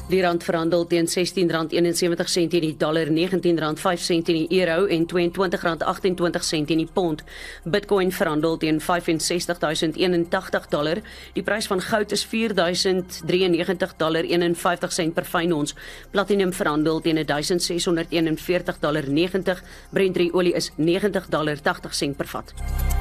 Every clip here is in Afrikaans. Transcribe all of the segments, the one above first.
Die rand verhandel teen R16.71 in die dollar, R19.05 in die euro en R22.28 in die pond. Bitcoin verhandel teen $65.081. Die prys van goud is $4.093.51 per fyn ons. Platinum verhandel teen $1.641.90. Brent olie is $90.80 per vat.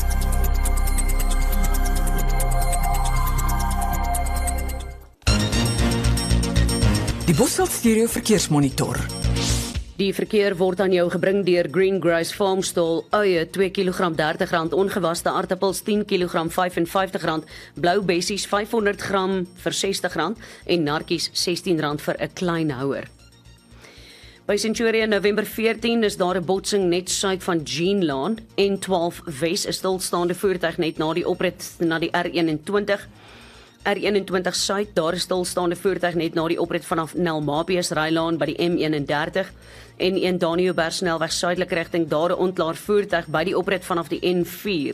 Die Bosveld Stereo Verkeersmonitor. Die verkeer word aan jou gebring deur Green Grace Farmstall, uie 2 kg R30, ongewaste aartappels 10 kg R55, blou bessies 500 gram vir R60 en narkies R16 vir 'n klein houer. By Centuria November 14 is daar 'n botsing net suid van Jean Laan en 12 Wes, 'n stilstaande voertuig net na die oprit na die R21. R21 Suid, daar is stilstaande voertuig net na die oprit vanaf Nelmapius Rylaan by die M31 en een Daniëlberg snelweg suidelike rigting, daar 'n onklaar voertuig by die oprit vanaf die N4.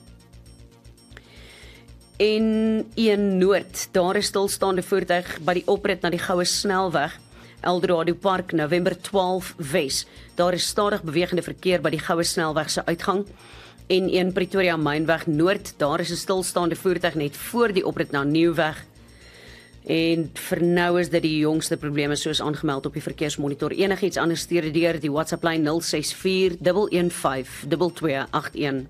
En een Noord, daar is stilstaande voertuig by die oprit na die Goue Snelweg, Eldorado Park, November 12 Wes. Daar is stadig bewegende verkeer by die Goue Snelweg se uitgang. En een Pretoria Mynweg Noord, daar is 'n stilstaande voertuig net voor die oprit na Nieuwweg. En vir nou is dit die jongste probleme soos aangemeld op die verkeersmonitor. Enigiets anders stuur deur die WhatsApp lyn 064 115 2281.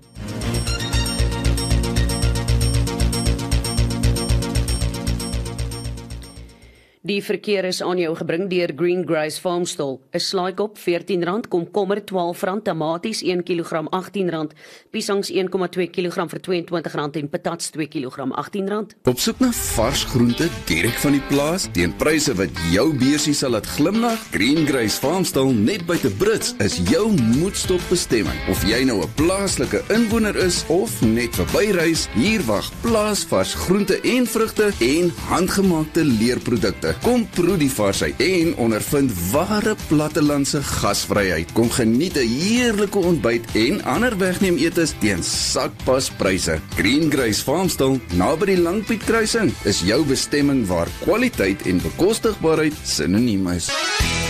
Die verkeer is aan jou gebring deur Green Grace Farmstall. 'n Slaaikop R14, komkommer R12, tamaties 1 kg R18, piesangs 1,2 kg vir R22 en patats 2 kg R18. Op soek na vars groente direk van die plaas teen pryse wat jou beursie sal laat glimlag? Green Grace Farmstall net buite Brits is jou moedstop bestemming. Of jy nou 'n plaaslike inwoner is of net verbyreis, hier wag plaasvars groente en vrugte en handgemaakte leerprodukte. Kom proe die varsheid en ondervind ware plattelandse gasvryheid. Kom geniet 'n heerlike ontbyt en ander wegneem etes teen sakpaspryse. Green Grace Farmstall, naby die Langpietkruising, is jou bestemming waar kwaliteit en bekostigbaarheid sinoniem is.